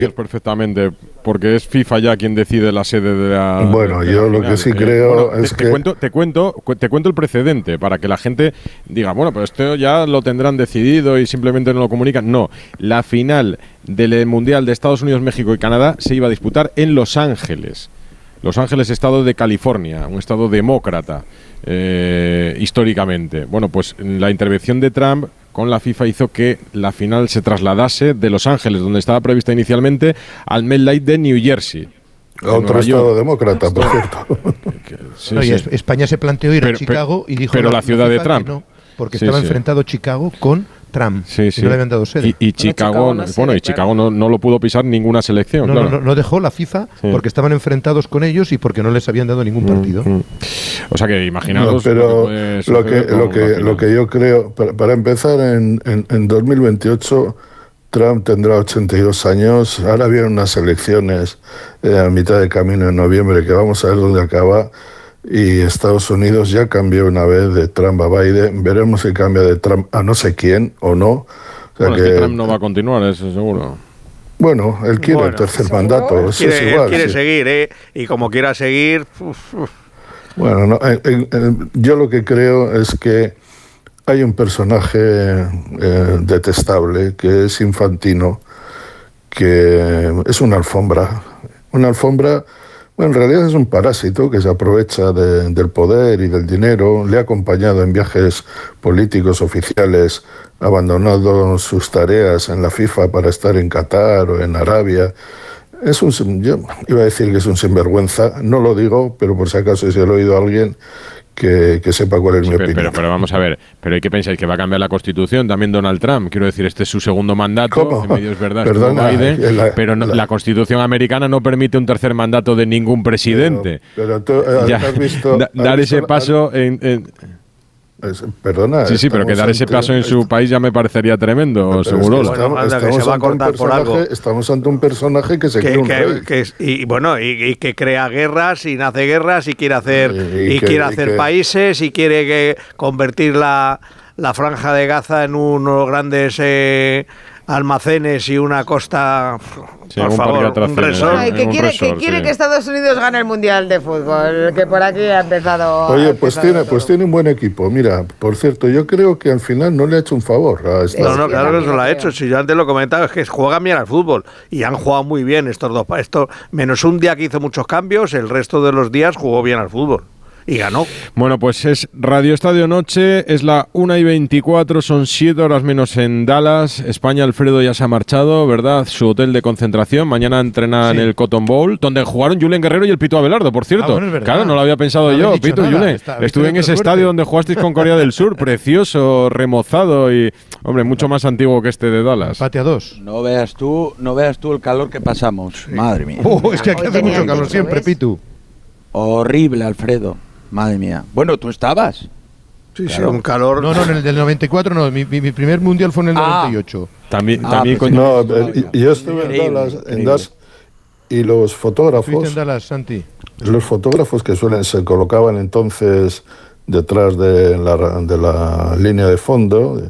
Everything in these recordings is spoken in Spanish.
perfectamente, porque es FIFA ya quien decide la sede de la. Bueno, de yo la lo que sí creo es que. Te cuento el precedente para que la gente diga, bueno, pero esto ya lo tendrán decidido y simplemente no lo comunican. No, la final del Mundial de Estados Unidos, México y Canadá se iba a disputar en Los Ángeles. Los Ángeles, estado de California, un estado demócrata históricamente. Bueno, pues la intervención de Trump con la FIFA hizo que la final se trasladase de Los Ángeles, donde estaba prevista inicialmente, al MetLife de New Jersey. Otro estado demócrata, por cierto. Sí, no, y España se planteó ir a Chicago y dijo... Pero la ciudad de Trump. No, porque estaba enfrentado Chicago con Trump. No le habían dado sede. Y Chicago, Chicago no lo pudo pisar ninguna selección. No dejó la FIFA porque estaban enfrentados con ellos y porque no les habían dado ningún partido. O sea que imaginaos. No, pero lo que yo creo, para empezar, en 2028 Trump tendrá 82 años. Ahora vienen unas elecciones a mitad de camino en noviembre que vamos a ver dónde acaba. Y Estados Unidos ya cambió una vez de Trump a Biden. Veremos si cambia de Trump a no sé quién o no. O sea es que Trump no va a continuar, eso seguro. Bueno, él quiere el tercer mandato. Eso es igual, quiere seguir, y como quiera seguir... Bueno, yo lo que creo es que hay un personaje detestable, que es Infantino, que es una alfombra. Una alfombra... Bueno, en realidad es un parásito que se aprovecha del poder y del dinero. Le ha acompañado en viajes políticos oficiales, ha abandonado sus tareas en la FIFA para estar en Qatar o en Arabia. Yo iba a decir que es un sinvergüenza, no lo digo, pero por si acaso si lo he oído a alguien que sepa cuál es mi opinión. Pero vamos a ver, ¿pero ¿y qué pensáis? ¿Que va a cambiar la Constitución también Donald Trump? Quiero decir, este es su segundo mandato, ¿Cómo? en medio es verdad, Perdona, Biden, pero la Constitución americana no permite un tercer mandato de ningún presidente. Pero tú has visto... Dar ese paso Perdona. Sí, pero que dar ese paso en su país ya me parecería tremendo, seguro. Estamos ante un personaje que se cree un rey. Y que crea guerras y nace guerras y quiere hacer países y quiere convertir la franja de Gaza en unos grandes almacenes y una costa, por favor, un resort. Que quiere que Estados Unidos gane el Mundial de Fútbol, que por aquí ha empezado... Oye, pues tiene un buen equipo. Mira, por cierto, yo creo que al final no le ha hecho un favor a Estados Unidos. Claro que se lo ha hecho. Si yo antes lo comentaba, es que juegan bien al fútbol y han jugado muy bien estos dos. Menos un día que hizo muchos cambios, el resto de los días jugó bien al fútbol. Y ganó. Bueno, pues es Radio Estadio Noche, es la 1:24, son 7 horas menos en Dallas. España, Alfredo ya se ha marchado, ¿verdad? Su hotel de concentración. Mañana entrena en el Cotton Bowl, donde jugaron Julen Guerrero y el Pito Abelardo, por cierto. Claro, no lo había pensado yo. Pito, Julen. Estuve en ese estadio donde jugasteis con Corea del Sur, precioso, remozado y, hombre, mucho más antiguo que este de Dallas. Empate a 2. No veas tú el calor que pasamos. Sí. Madre mía. Es que aquí hace mucho calor siempre, Pitu. Horrible, Alfredo. Madre mía. Bueno, ¿tú estabas? Sí, claro. Un calor... No, en el del 94 no. Mi primer mundial fue en el 98. También pues no, yo estuve en Dallas y los fotógrafos... ¿Estuviste en Dallas, Santi? Los fotógrafos que se colocaban entonces detrás de la línea de fondo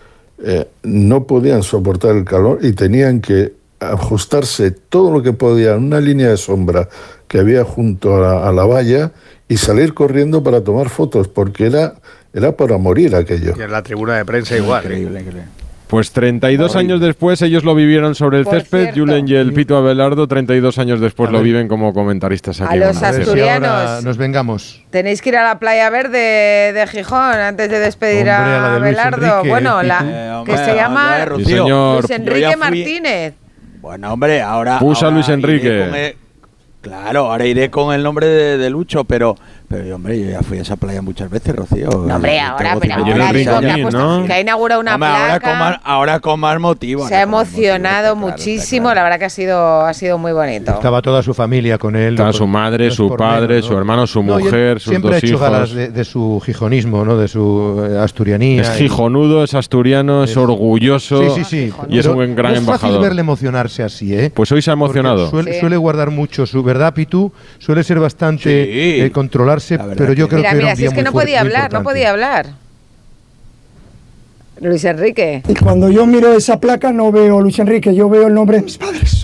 no podían soportar el calor y tenían que ajustarse todo lo que podían, una línea de sombra que había junto a la valla, y salir corriendo para tomar fotos, porque era para morir aquello. Y en la tribuna de prensa igual. Increíble. Pues 32 años después ellos lo vivieron sobre el césped, Julen y el Pito Abelardo 32 años después lo viven como comentaristas aquí. A los asturianos, nos vengamos. Tenéis que ir a la Playa Verde de Gijón antes de despedir a Abelardo. Bueno, que se llama Luis Enrique Martínez. Bueno, hombre, ahora... Pusa Luis Enrique. Claro, ahora iré con el nombre de Lucho, pero hombre, yo ya fui a esa playa muchas veces, Rocío. No, hombre, ahora digo que ha inaugurado una placa. Ahora con más motivo. Se ha emocionado muchísimo, claro. La verdad que ha sido muy bonito. Estaba toda su familia con él. Estaba su madre, su padre, su hermano, su mujer, sus siempre dos hijos. Siempre ha hecho galas de su gijonismo, ¿no? De su asturianía. Es gijonudo, es asturiano, es orgulloso. Sí. Y es un gran embajador. Es fácil verle emocionarse así, ¿eh? Pues hoy se ha emocionado. Suele guardar mucho su verdad, Pitu. Suele ser bastante controlarse, pero yo creo que mira, si es que no podía hablar. Luis Enrique. Y cuando yo miro esa placa no veo Luis Enrique, yo veo el nombre de mis padres.